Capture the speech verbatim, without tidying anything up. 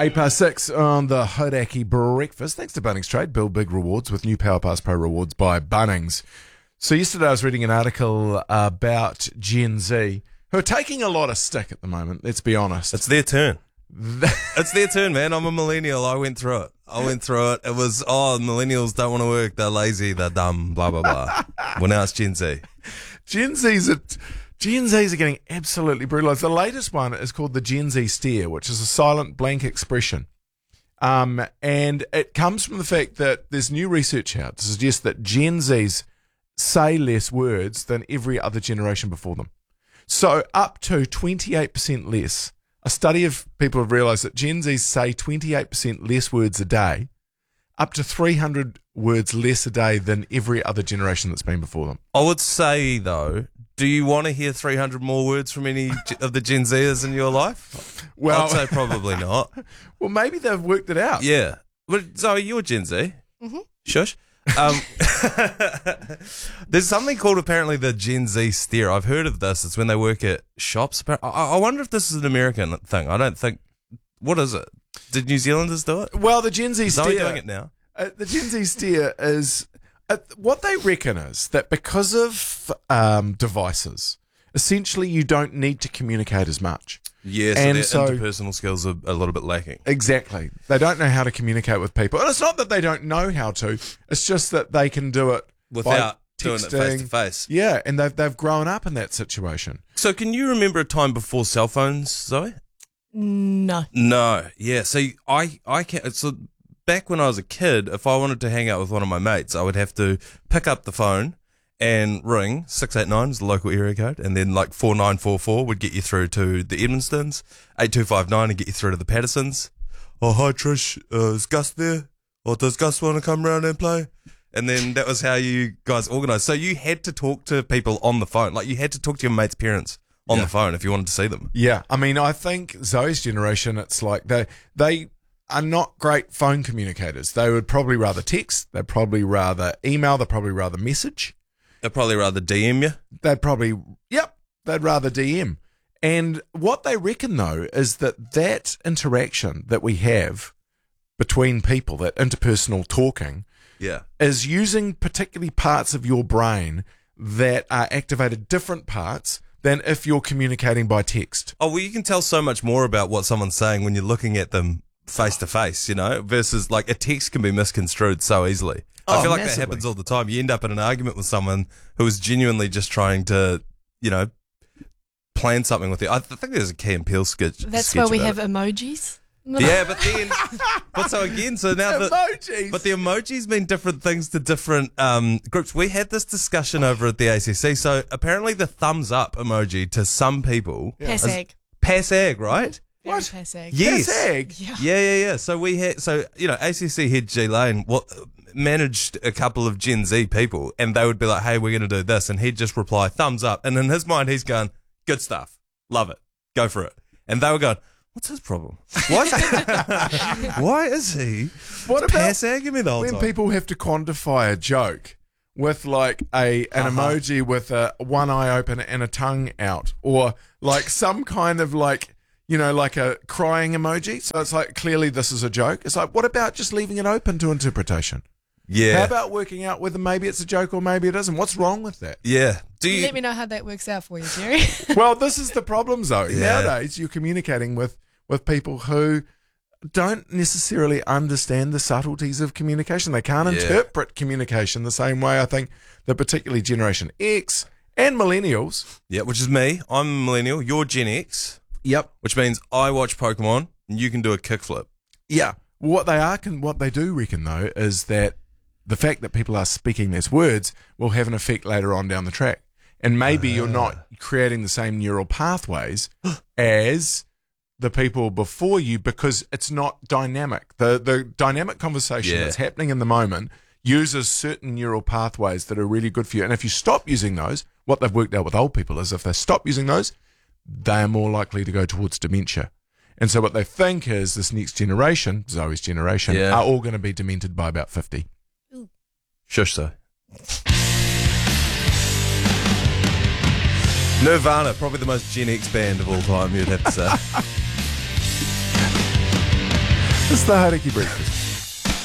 Eight past six on the Hodaki Breakfast. Thanks to Bunnings Trade. Build big rewards with new PowerPass Pro rewards by Bunnings. So yesterday I was reading an article about Gen Z, who are taking a lot of stick at the moment, let's be honest. It's their turn. It's their turn, man. I'm a millennial. I went through it. I went through it. It was, oh, millennials don't want to work. They're lazy. They're dumb. Blah, blah, blah. Well, now it's Gen Z. Gen Z's are, Gen Z's are getting absolutely brutalized. The latest one is called the Gen Z stare, which is a silent blank expression. Um, and it comes from the fact that there's new research out to suggest that Gen Zs say less words than every other generation before them. So up to twenty-eight percent less. A study of people have realised that Gen Zs say twenty-eight percent less words a day, up to three hundred words less a day than every other generation that's been before them. I would say, though, do you want to hear three hundred more words from any of the Gen Zers in your life? Well, I'd say probably not. Well, maybe they've worked it out. Yeah. But Zoe, you're Gen Z. Mm-hmm. Shush. Um, there's something called apparently the Gen Z stare. I've heard of this. It's when they work at shops. I, I wonder if this is an American thing. I don't think. What is it? Did New Zealanders do it? Well, the Gen Z Zoe stare. doing it now. Uh, the Gen Z stare is uh, what they reckon is that because of um, devices, essentially you don't need to communicate as much. Yeah, so And their so- interpersonal skills are a little bit lacking. Exactly. They don't know how to communicate with people. And it's not that they don't know how to, it's just that they can do it Without by doing it texting. face to face. Yeah, and they've, they've grown up in that situation. So can you remember a time before cell phones, Zoe? No. No. Yeah. So I, I can So back when I was a kid, if I wanted to hang out with one of my mates, I would have to pick up the phone and ring six eight nine is the local area code, and then like four nine four four would get you through to the Edmonstons, eight two five nine and get you through to the Pattersons. Oh, hi Trish, uh, is Gus there? Or does Gus want to come round and play? And then that was how you guys organised. So you had to talk to people on the phone. Like you had to talk to your mate's parents on Yeah. the phone if you wanted to see them. Yeah, I mean, I think Zoe's generation, it's like they they are not great phone communicators. They would probably rather text. They'd probably rather email. They'd probably rather message. They'd probably rather D M you. They'd probably, yep, they'd rather D M. And what they reckon, though, is that that interaction that we have between people, that interpersonal talking, Yeah. is using particularly parts of your brain that are activated different parts than if you're communicating by text. Oh, well, you can tell so much more about what someone's saying when you're looking at them face to face, you know, versus like a text can be misconstrued so easily. I Oh, feel like massively. that happens all the time. You end up in an argument with someone who is genuinely just trying to, you know, plan something with you. I th- think there's a Key and Peele sketch. That's sketch why we about have emojis. it. Yeah, but then, but so again, so now the, Emojis. but the emojis mean different things to different um, groups. We had this discussion over at the A C C. So apparently the thumbs up emoji to some people is Passag. passag, right? Very What? Passag. Yes. Passag? Yeah. Yeah, yeah, yeah. So we had, so you know, A C C head G Lane what managed a couple of Gen Z people, and they would be like, "Hey, we're going to do this," and he'd just reply, "Thumbs up," and in his mind, he's going, "Good stuff, love it, go for it," and they were going, "What's his problem? Why? Why is he What about passagging me the whole when time?" people have to quantify a joke with like a an Uh-huh. emoji with a one eye open and a tongue out, or like some kind of like, you know, like a crying emoji? So it's like, clearly this is a joke. It's like, what about just leaving it open to interpretation? Yeah, How about working out whether maybe it's a joke or maybe it isn't? What's wrong with that? yeah. Do you? Let me know how that works out for you, Jerry. Well, this is the problem, Zoe. Yeah. Nowadays, you're communicating with, with people who don't necessarily understand the subtleties of communication. They can't Yeah. interpret communication the same way, I think, that particularly Generation X and millennials. Yeah, which is me. I'm a millennial. You're Gen X, Yep. which means I watch Pokemon and you can do a kickflip. Yeah. What they are, can, what they do reckon, though, is that the fact that people are speaking these words will have an effect later on down the track. And maybe you're not creating the same neural pathways as the people before you because it's not dynamic. The the dynamic conversation Yeah. that's happening in the moment uses certain neural pathways that are really good for you. And if you stop using those, what they've worked out with old people is if they stop using those, they are more likely to go towards dementia. And so what they think is this next generation, Zoe's generation, Yeah. are all going to be demented by about fifty. Shush, so. Nirvana, probably the most Gen X band of all time, you'd have to say. It's the Hauriki Breakfast.